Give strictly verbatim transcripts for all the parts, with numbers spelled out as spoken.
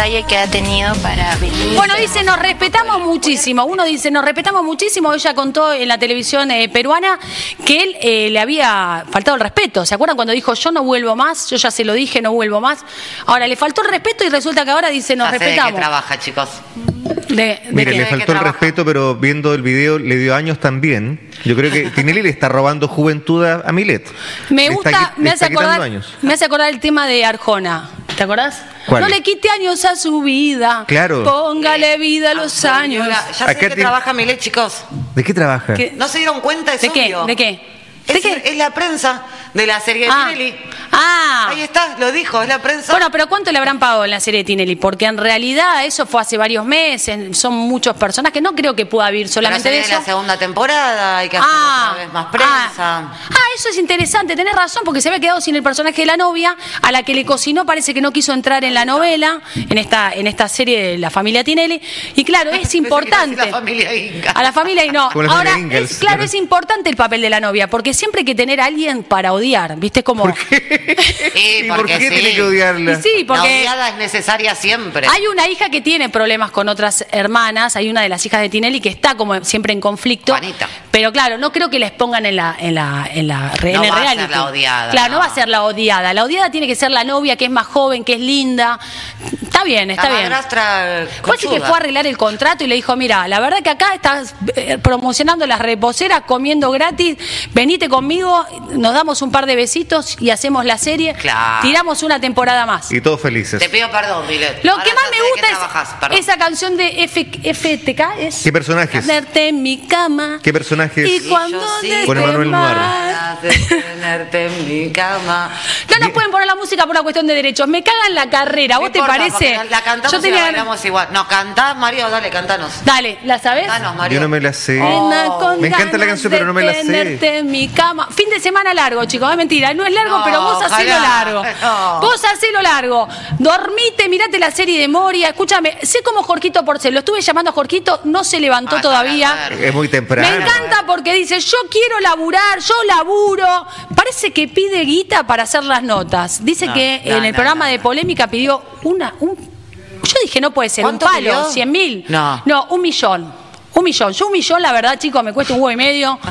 detalle que ha tenido para venir. Bueno, dice, nos respetamos muchísimo. Uno dice, nos respetamos muchísimo. Ella contó en la televisión eh, peruana que él eh, le había faltado el respeto. ¿Se acuerdan cuando dijo, yo no vuelvo más? Yo ya se lo dije, no vuelvo más. Ahora, le faltó el respeto y resulta que ahora dice, nos Ya sé respetamos. de qué trabaja, chicos. De, de Mire, que- le faltó el respeto, pero viendo el video le dio años también. Yo creo que Tinelli le está robando juventud a, a Milet. Me Le gusta, está qui- me le hace está quitando acordar, años. me hace acordar el tema de Arjona. ¿Te acordás? ¿Cuál? No le quite años a su vida. Claro. Póngale vida a los años. Ya sé Acá que tiene- trabaja Milet, chicos. ¿De qué trabaja? ¿Qué? ¿No se dieron cuenta? Es ¿De qué? obvio. ¿De qué? ¿De Es, qué? es la prensa de la serie de Ah. Tinelli. Ah. Ahí está, lo dijo, es la prensa. Bueno, pero ¿cuánto le habrán pagado en la serie de Tinelli? Porque en realidad eso fue hace varios meses, son muchos personajes, no creo que pueda vivir Pero solamente se de viene eso. la segunda temporada, hay que hacer Ah, otra vez más prensa. ah, ah, eso es interesante, tenés razón, porque se había quedado sin el personaje de la novia, a la que le cocinó, parece que no quiso entrar en la novela, en esta, en esta serie de la familia Tinelli, y claro, es Pensé que importante. iba a decir la familia Inga. A la familia y no. Como la Ahora, familia Ingalls, es, claro, claro. es importante el papel de la novia, porque siempre hay que tener a alguien para odiar, ¿viste? Como. Sí, ¿Y por porque qué sí. tiene que odiarla? Y sí, La porque. odiada es necesaria siempre. Hay una hija que tiene problemas con otras hermanas, hay una de las hijas de Tinelli que está como siempre en conflicto. Juanita. Pero claro, no creo que les pongan en la en la en la re- No en el va a ser reality. la odiada, Claro, no. no. va a ser la odiada. La odiada tiene que ser la novia que es más joven, que es linda. Está bien, está la bien. madrastra Pues sí que conchuda. fue a arreglar el contrato y le dijo, mira, la verdad que acá estás eh, promocionando las reposeras, comiendo gratis, venite conmigo, nos damos un par de besitos y hacemos la serie, Claro. tiramos una temporada más. Y todos felices. Te pido perdón, Milet. Lo Ahora que ya más sé me de qué gusta trabajas, es perdón. esa canción de F, F T K. Es ¿Qué personajes? Tenerte en mi cama. ¿Qué personajes? Y cuando yo sí. no Con esté Emanuel más. Navarro. De tenerte en mi cama. No nos pueden poner la música por una cuestión de derechos. Me cagan la carrera. No ¿Vos te importa, parece? porque La cantamos Yo y tenía la ganas- bailamos igual. No, cantás, Mario, dale, cantanos. Dale, ¿la sabés? Cantanos, Mario. Yo no me la sé. Oh. Nena, con Me encanta la ganas canción, pero no me la sé. de tenerte en mi cama. Fin de semana largo, chicos. No es mentira. No es largo, No, pero vos hacelo ojalá. largo. No. Vos hacelo largo. Dormite, mirate la serie de Moria. Escúchame, sé como Jorgito Porcel. Lo estuve llamando a Jorgito, no se levantó Ah, todavía. para ver. Es muy temprano. Me encanta porque dice, yo quiero laburar, yo laburo. Parece que pide guita para hacer las notas. Dice No, que no, en el no, programa no, de no. Polémica pidió una... Un, yo dije, no puede ser, un ¿Cuánto palo, pidió? cien mil. No. No, un millón. Un millón. Yo un millón, la verdad, chicos, me cuesta un huevo y medio.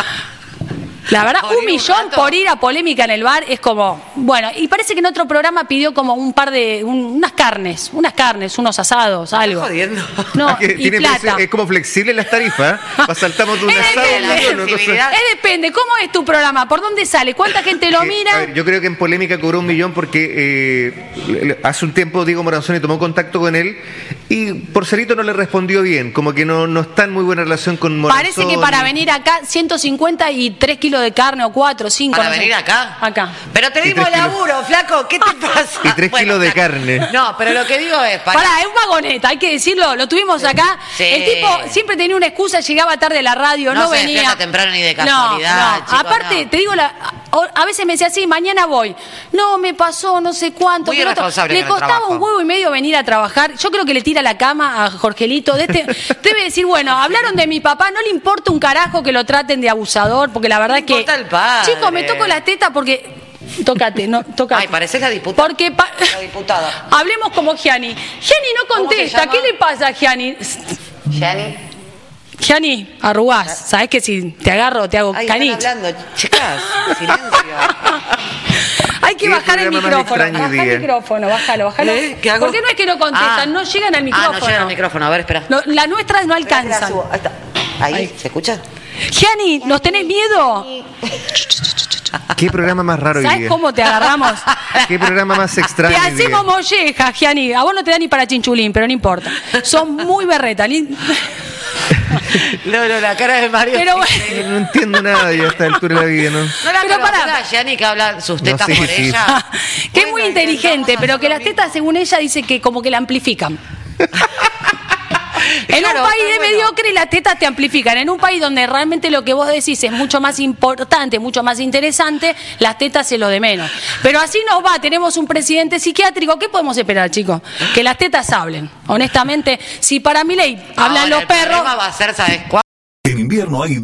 La verdad, Por un ir un millón rato. por ir a Polémica en el bar es como... Bueno, y parece que en otro programa pidió como un par de... un- unas carnes, unas carnes, unos asados, algo. jodiendo. No, Ah, que y tiene plata. precio- es como flexible las tarifas. ¿eh? Saltamos de un Es asado a un depende. millón, una cosa- Flexibilidad. Es depende, ¿cómo es tu programa? ¿Por dónde sale? ¿Cuánta gente lo Eh, mira? a ver, yo creo que en Polémica cobró un millón porque eh, le- le- hace un tiempo Diego Moranzoni tomó contacto con él y Porcelito no le respondió bien, como que no, no está en muy buena relación con Moranzoni. Parece que para venir acá ciento cincuenta y tres kilos de carne o cuatro, cinco. ¿Para no sé. venir acá? Acá. Pero te Y dimos tres kilos. laburo, flaco, ¿qué te pasa? Y tres kilos de flaco. carne. No, pero lo que digo es, para... Pará, es un vagoneta, hay que decirlo, lo tuvimos acá. Sí. El tipo siempre tenía una excusa, llegaba tarde a la radio, no, No se venía. despierta temprano ni de No, casualidad, no. chicos, Aparte, no. te digo, la, a a veces me decía así, mañana voy. No, me pasó no sé cuánto. Muy que lo otro. irresponsable Le con el costaba trabajo. un huevo y medio venir a trabajar. Yo creo que le tira la cama a Jorgelito. De este, debe decir, bueno, hablaron de mi papá, no le importa un carajo que lo traten de abusador, porque la verdad No es que... importa el padre. Chicos, me toco la teta porque... Tócate, no, tócate. Ay, pareces la diputada. Porque pa- La diputada. Hablemos como Gianni. Gianni no ¿Cómo se contesta. llama? ¿Qué le pasa a Gianni? Jenny. Gianni, arrugás. Sabés que si te agarro te hago Ay, están canich. hablando, chicas, silencio. Hay que Qué bajar el programa más micrófono. extraño Baja hoy el día. micrófono, bájalo, bájalo. ¿Eh? ¿Qué hago? Porque no es que no contestan, Ah. no llegan al Ah, micrófono. no llega al micrófono, a ver, espera. No, las nuestras no Espera, espera, alcanzan. subo. Ahí está. Ahí, Ahí. ¿se escucha? Gianni, ¿nos tenés miedo? ¿Qué programa más raro hoy ¿Sabes día? cómo te agarramos? ¿Qué programa más extraño Te hoy día? hacemos molleja, Gianni. A vos no te da ni para chinchulín, pero no importa. Son muy berreta. ni- No, no, la cara de Mario. Pero es bueno. increíble. No entiendo nada ya a esta altura de la vida, ¿no? No la Pero conoces pará. a Gianni que habla sus No, tetas sí, por sí. ella. que es Bueno, muy inteligente, intentamos pero que hacer las lo tetas, mismo. según ella, dice que como que la amplifican. En Claro, un país está de bueno. mediocre las tetas te amplifican. En un país donde realmente lo que vos decís es mucho más importante, mucho más interesante, las tetas es lo de menos. Pero así nos va, tenemos un presidente psiquiátrico. ¿Qué podemos esperar, chicos? Que las tetas hablen. Honestamente, si para mi ley hablan Ahora, los el perros... problema va a ser, ¿sabes cuál? En invierno hay